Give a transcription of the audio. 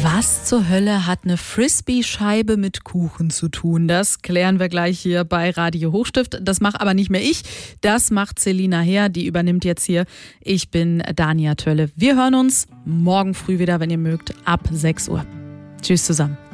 Was zur Hölle hat eine Frisbee-Scheibe mit Kuchen zu tun? Das klären wir gleich hier bei Radio Hochstift. Das mache aber nicht mehr ich, das macht Selina Heer, die übernimmt jetzt hier. Ich bin Dania Tölle. Wir hören uns morgen früh wieder, wenn ihr mögt, ab 6 Uhr. Tschüss zusammen.